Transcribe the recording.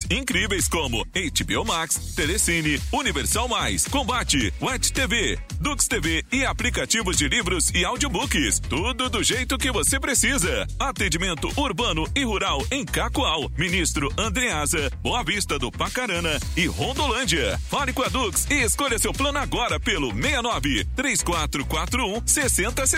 incríveis como HBO Max, Telecine, Universal Mais, Combate, Wet TV, Dux TV e aplicativos de livros e audiobooks. Tudo do jeito que você precisa. Atendimento urbano e rural em Cacoal, Ministro Andreasa, Boa Vista do Pacarana e Rondolândia. Fale com a Dux e escolha seu plano agora pelo 69 3441 6060.